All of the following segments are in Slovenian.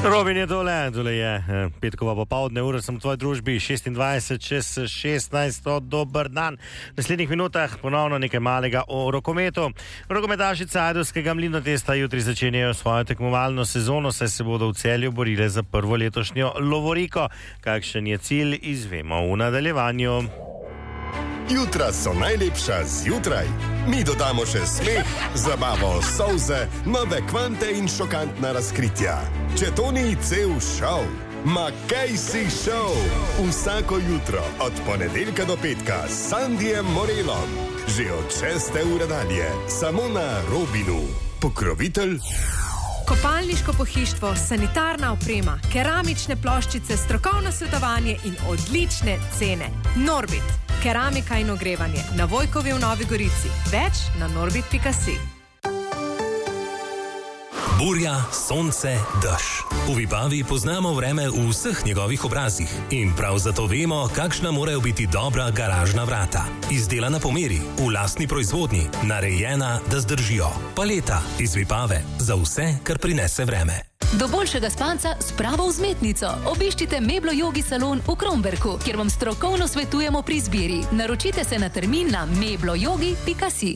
Robin je tole je petkova popoldne, ura sem v tvoji družbi, 26:16, dober dan. V naslednjih minutah ponovno nekaj malega o rokometu. Rokometaši Ajdovskega Mlinotesta jutri začenjajo svojo tekmovalno sezono, saj se bodo v Celju borile za prvo letošnjo lovoriko. Kakšen je cilj, izvemo v nadaljevanju. Jutra so najlepša zjutraj. Mi dodamo še smeh, zabavo, solze, nove kvante in šokantna razkritja. Če to ni cel šov, ma kaj si šov? Vsako jutro od ponedeljka do petka s Sandijem Morelom. Že od 6. ure dalje, samo na Robinu. Pokrovitelj Kopalniško pohištvo, sanitarna oprema, keramične ploščice, strokovno svetovanje in odlične cene. Norbit, keramika in ogrevanje na Vojkovi v Novi Gorici. Več na norbit.si. Burja, sonce, dež. V Vipavi poznamo vreme v vseh njegovih obrazih in prav zato vemo, kakšna morajo biti dobra garažna vrata. Izdelana po meri, v lastni proizvodnji, narejena, da zdržijo. Paleta iz Vipave za vse, kar prinese vreme. Do boljšega spanca s pravo vzmetnico obiščite Meblo Yogi salon v Kromberku, kjer vam strokovno svetujemo pri izbiri. Naročite se na termin na mebloyogi.si.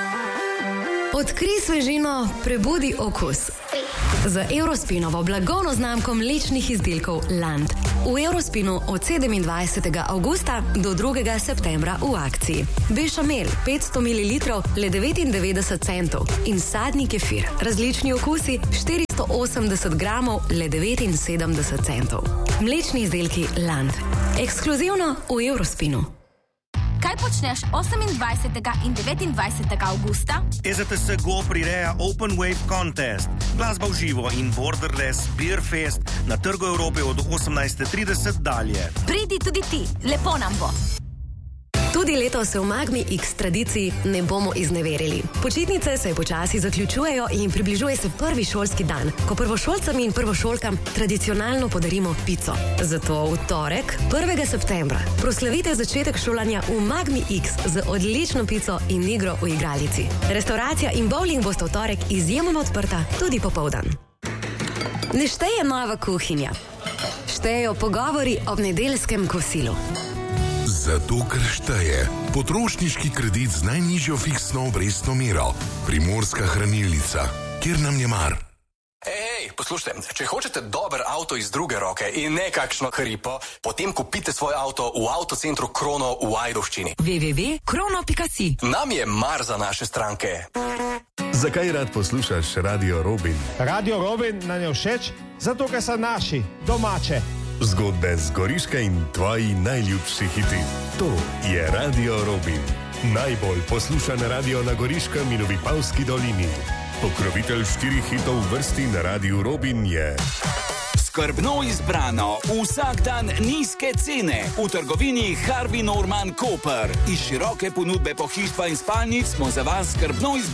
Odkrij svežino, prebudi okus. Z Eurospinovo blagovno znamko mlečnih izdelkov Land. V Eurospinu od 27. avgusta do 2. septembra v akciji. Bešamel 500 ml le 99 centov in sadni kefir. Različni okusi 480 gramov le 79 centov. Mlečni izdelki Land. Ekskluzivno v Eurospinu. Kaj počneš 28. in 29. avgusta? EZTS Go prireja Open Wave Contest, glasba v živo in Borderless Beer Fest na Trgu Evrope od 18:30 dalje. Pridi tudi ti, lepo nam bo. Tudi letos se v Magmi X tradiciji ne bomo izneverili. Počitnice se počasi zaključujejo in približuje se prvi šolski dan, ko prvošolcem in prvošolkam tradicionalno podarimo pico. Zato v torek, 1. septembra, proslavite začetek šolanja v Magmi X z odlično pico in igro v igralici. Restauracija in bowling bosta v torek izjemno odprta tudi popoldan. Ne šteje nova kuhinja. Štejejo pogovori ob nedeljskem kosilu. Zato, ker šteje potrošniški kredit z najnižjo fiksno obrestno mero. Primorska hranilnica, kjer nam je mar. Ej, poslušajte, če hočete dober avto iz druge roke in ne kakšno hripo, potem kupite svoj avto v avtocentru Krono v Ajdovščini. www.krono.si. Nam je mar za naše stranke. Zakaj rad poslušaš Radio Robin? Radio Robin nam je všeč, zato ker so naši, domače. Zgodbe z Goriške in tvoji najljubši hiti. To je Radio Robin. Najbolj poslušan radio na Goriškem in v Vipavski dolini. Pokrovitelj 4 hitov v vrsti na Radiu Robin je... Skrbno izbrano, vsak dan nizke cene. V trgovini Harvey Norman Koper. Iz široke ponudbe pohištva in spalnic smo za vas skrbno izbrali